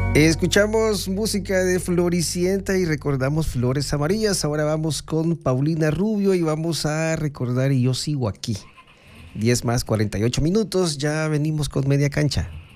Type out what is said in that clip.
Escuchamos música de Floricienta y recordamos Flores Amarillas. Ahora vamos con Paulina Rubio y vamos a recordar Y yo sigo aquí. 10 más 48 minutos, ya venimos con media cancha.